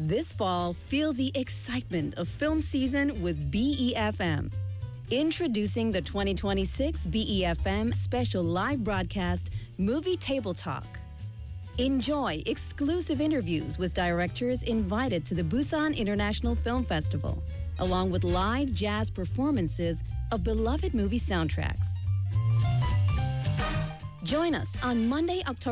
This fall, feel the excitement of film season with BEFM. Introducing the 2026 BEFM special live broadcast, Movie Table Talk. Enjoy exclusive interviews with directors invited to the Busan International Film Festival, along with live jazz performances of beloved movie soundtracks. Join us on Monday, October